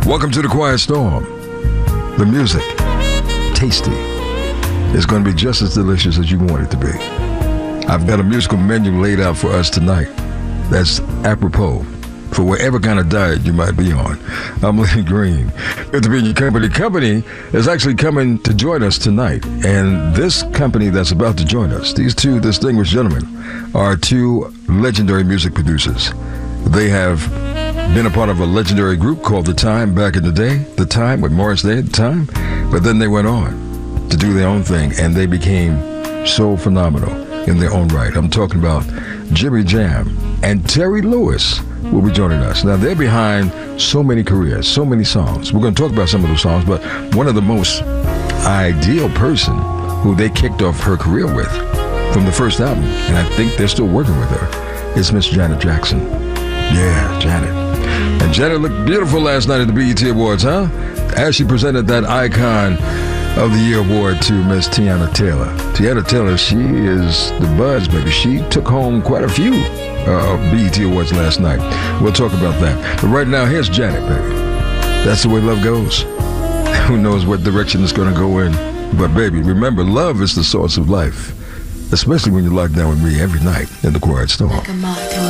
Welcome to the Quiet Storm. The music, tasty. It's going to be just as delicious as you want it to be. I've got a musical menu laid out for us tonight that's apropos for whatever kind of diet you might be on. I'm Lenny Green. Good to be in your company. Company is actually coming to join us tonight. And this company that's about to join us, these two distinguished gentlemen, are two legendary music producers. They have been a part of a legendary group called The Time back in the day. The Time with Morris Day at the time. But then they went on to do their own thing, and they became so phenomenal in their own right. I'm talking about Jimmy Jam and Terry Lewis will be joining us. Now, they're behind so many careers, so many songs. We're going to talk about some of those songs, but one of the most ideal person who they kicked off her career with from the first album, and I think they're still working with her, is Miss Janet Jackson. Yeah, Janet. And Janet looked beautiful last night at the BET Awards, huh? As she presented that Icon of the Year award to Miss Teyana Taylor. Teyana Taylor, she is the buzz, baby. She took home quite a few BET Awards last night. We'll talk about that. But right now, here's Janet, baby. That's the way love goes. Who knows what direction it's going to go in. But baby, remember, love is the source of life. Especially when you're locked down with me every night in the Quiet Storm.